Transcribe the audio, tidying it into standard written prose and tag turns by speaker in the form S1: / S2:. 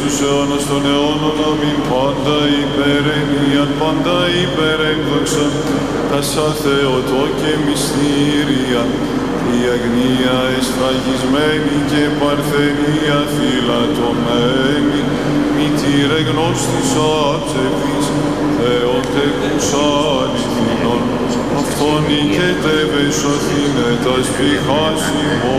S1: τους αιώνας των αιώνων, αμήν. Πάντα υπερενίαν, πάντα υπερέγδοξα, τάσα Θεοτό και μυστήρια, η αγνία εσφραγισμένη και παρθενία φυλατωμένη, μητήρε γνώστης αψευδής, Θεοτεκούσα αληθινών, αυτόν νικετεύε σωθήνε τας ψυχάς ημών.